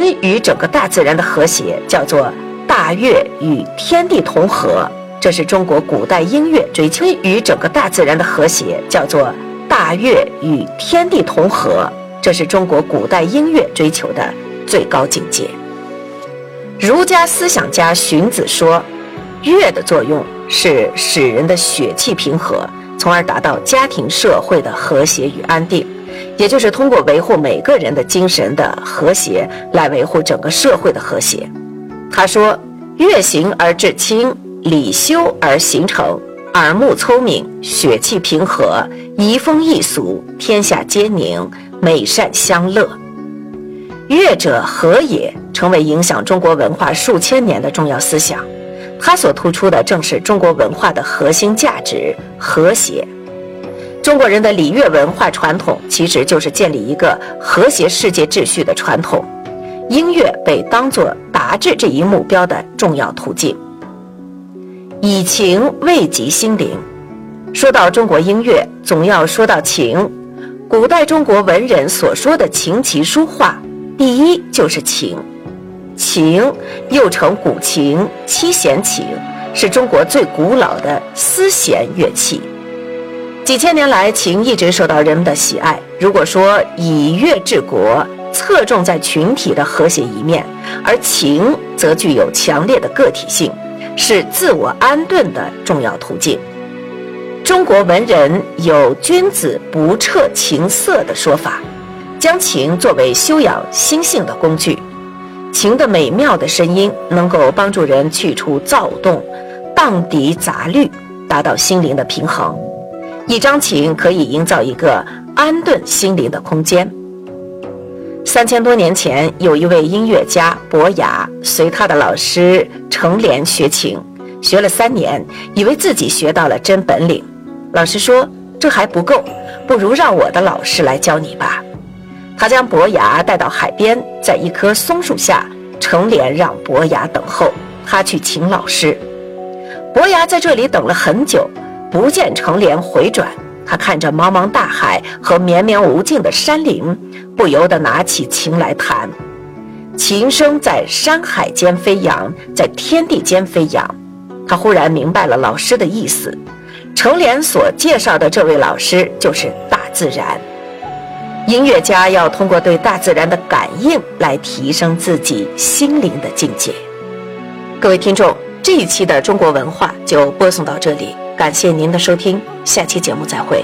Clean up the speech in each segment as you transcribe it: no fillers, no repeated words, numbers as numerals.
清与整个大自然的和谐叫做大乐与天地同和，这是中国古代音乐追求与整个大自然的和谐叫做大乐与天地同和，这是中国古代音乐追求的最高境界。儒家思想家荀子说，乐的作用是使人的血气平和，从而达到家庭社会的和谐与安定，也就是通过维护每个人的精神的和谐来维护整个社会的和谐。他说，乐行而致清，礼修而形成，耳目聪明，血气平和，移风易俗，天下皆宁，美善相乐。乐者和也成为影响中国文化数千年的重要思想，它所突出的正是中国文化的核心价值和谐。中国人的礼乐文化传统其实就是建立一个和谐世界秩序的传统，音乐被当作达至这一目标的重要途径。以情慰藉心灵，说到中国音乐，总要说到情。古代中国文人所说的琴棋书画，第一就是情。琴又称古琴、七弦琴，是中国最古老的丝弦乐器。几千年来，琴一直受到人们的喜爱。如果说以乐治国，侧重在群体的和谐一面，而琴则具有强烈的个体性，是自我安顿的重要途径。中国文人有君子不彻琴瑟的说法，将琴作为修养心性的工具。琴的美妙的声音能够帮助人去除躁动，荡涤杂虑，达到心灵的平衡。一张琴可以营造一个安顿心灵的空间。3000多年前，有一位音乐家伯牙随他的老师程连学琴，学了3年，以为自己学到了真本领。老师说，这还不够，不如让我的老师来教你吧。他将伯牙带到海边，在一棵松树下，程连让伯牙等候，他去请老师。伯牙在这里等了很久，不见程连回转，他看着茫茫大海和绵绵无尽的山林，不由得拿起琴来弹。琴声在山海间飞扬，在天地间飞扬。他忽然明白了老师的意思，程连所介绍的这位老师就是大自然。音乐家要通过对大自然的感应来提升自己心灵的境界。各位听众，这一期的中国文化就播送到这里，感谢您的收听，下期节目再会。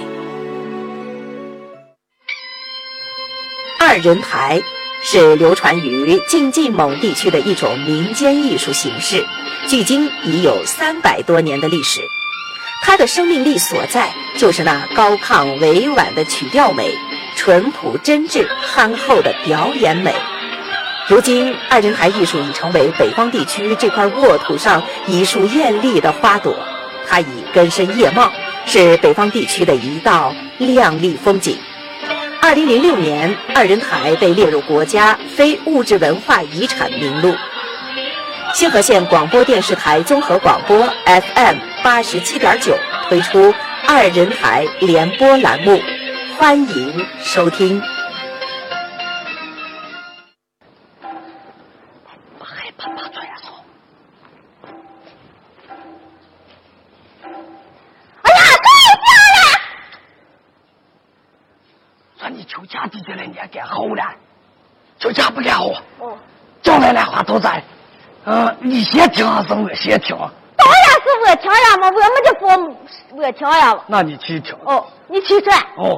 二人台是流传于晋冀蒙地区的一种民间艺术形式，距今已有300多年的历史。它的生命力所在就是那高亢委婉的曲调美，淳朴真挚憨厚的表演美。如今二人台艺术已成为北方地区这块沃土上一束艳丽的花朵，它已根深叶茂，是北方地区的一道亮丽风景。2006年，二人台被列入国家非物质文化遗产名录。兴和县广播电视台综合广播 FM 87.9推出二人台联播栏目，欢迎收听。 你求家弟弟来，你也干好了，求家不干好。将来的话都在，你先听还是我先听？ 当然是我听呀嘛，我们就不我听呀。 那你去听。 你去转。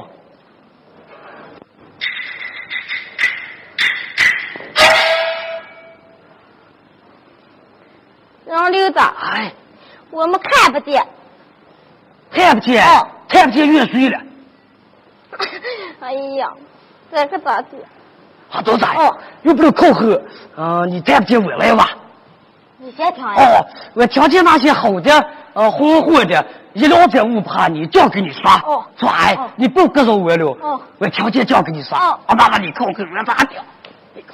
杨刘子，我们看不见。 看不见？看不见越水了。 哎呀，这个咋子？ 都在。又不能靠后。你看不见我来吧？ 你先听呀。 我听见那些好的，红火的，一聊天我怕你，这样跟你说。说你不跟着我了。我听见这样跟你说。那你靠后我咋听？